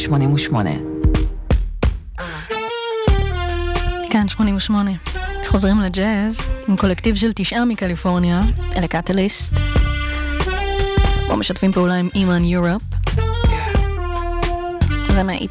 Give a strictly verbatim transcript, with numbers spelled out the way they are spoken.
שמונים ושמונה. כאן שמונים ושמונה. חוזרים לג'אז עם קולקטיב של תשעה מקליפורניה, אלה קטליסט. בו משתפים פעולה עם אימן יורופ. זה מה-אי